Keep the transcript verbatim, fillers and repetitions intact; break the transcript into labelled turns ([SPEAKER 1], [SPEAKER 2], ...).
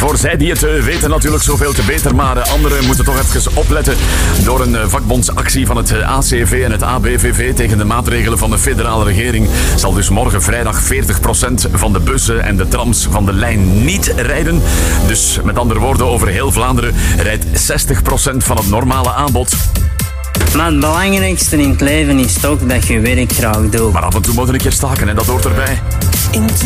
[SPEAKER 1] Voor zij die het uh, weten natuurlijk zoveel te beter, maar uh, anderen moeten toch even opletten. Door een uh, vakbondsactie van het uh, A C V en het A B V V tegen de maatregelen van de federale regering zal dus morgen vrijdag veertig procent van de bussen en de trams van de lijn niet rijden. Dus met andere woorden, over heel Vlaanderen rijdt zestig procent van het normale aanbod.
[SPEAKER 2] Maar het belangrijkste in het leven is toch dat je werk graag doet.
[SPEAKER 1] Maar af en toe moet je een keer staken en dat hoort erbij.